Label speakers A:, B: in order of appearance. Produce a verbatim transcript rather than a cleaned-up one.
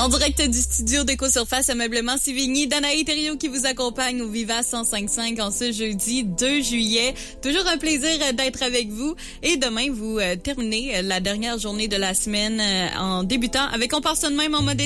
A: En direct du studio d'Éco-Surface Ameublement Sévigny, Danaï Thériault qui vous accompagne au Viva cent cinq cinq en ce jeudi deux juillet. Toujours un plaisir d'être avec vous. Et demain, vous euh, terminez la dernière journée de la semaine euh, en débutant avec On part ça de même en mode